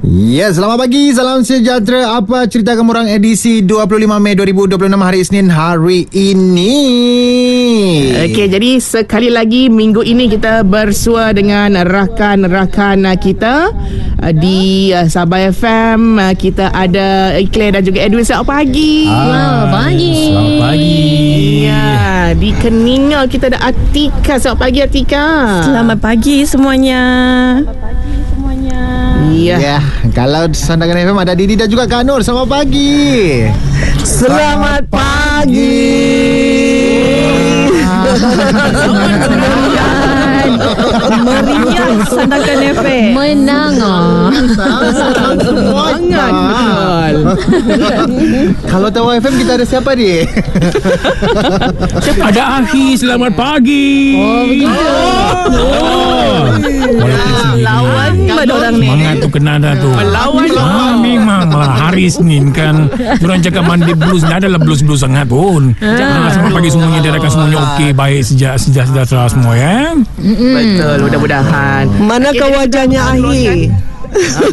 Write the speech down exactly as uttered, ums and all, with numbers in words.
Ya, selamat pagi, salam sejahtera. Apa cerita kamu orang edisi dua puluh lima Mei dua ribu dua puluh enam, hari Isnin hari ini. Okey, jadi sekali lagi minggu ini kita bersua dengan rakan-rakan kita di Sabah F M. Kita ada Claire dan juga Edwin. Selamat pagi. Selamat pagi. Selamat pagi. Ya, di Keningau kita ada Atika. Selamat pagi, Atika. Selamat pagi semuanya. Ya. Ya, kalau Sandangan F M ada Didi dan juga Kak Nur. Selamat pagi. Selamat pagi. Meriah Sandakan F M. Menang ah. Semangat betul. Kalau tahu F M kita ada siapa ni? Ada Ahi, selamat pagi. Oh, begitu. Oh. Walaupun sendiri, Lawan Mana orang ni? semangat tu kena dah tu. Melawan Ah, memanglah hari Isnin kan. Diorang cakap mandi blues, tak adalah blues-blues sangat pun. Ah, selamat pagi semuanya, dia akan semuanya okey, baik, sejak sejak sejahtera semua ya. Betul, mudah-mudahan. Manakah wajahnya Ahi?